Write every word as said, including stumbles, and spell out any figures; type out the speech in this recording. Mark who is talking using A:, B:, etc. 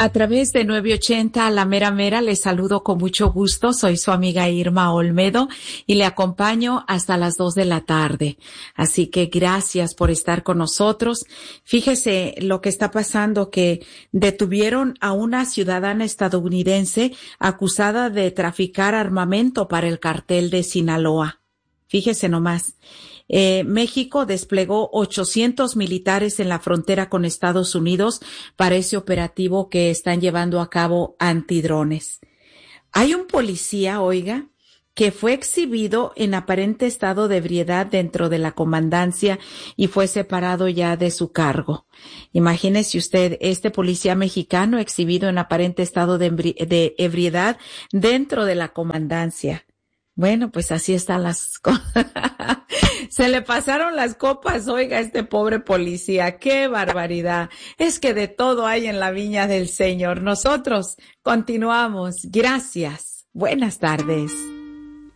A: A través de nueve ochenta, La Mera Mera, les saludo con mucho gusto. Soy su amiga Irma Olmedo y le acompaño hasta las dos de la tarde. Así que gracias por estar con nosotros. Fíjese lo que está pasando, que detuvieron a una ciudadana estadounidense acusada de traficar armamento para el cartel de Sinaloa. Fíjese nomás. Eh, México desplegó ochocientos militares en la frontera con Estados Unidos para ese operativo que están llevando a cabo antidrones. Hay un policía, oiga, que fue exhibido en aparente estado de ebriedad dentro de la comandancia y fue separado ya de su cargo. Imagínese usted, este policía mexicano exhibido en aparente estado de, de ebriedad dentro de la comandancia. Bueno, pues así están las cosas. Se le pasaron las copas, oiga, a este pobre policía. ¡Qué barbaridad! Es que de todo hay en la viña del Señor. Nosotros continuamos. Gracias. Buenas tardes.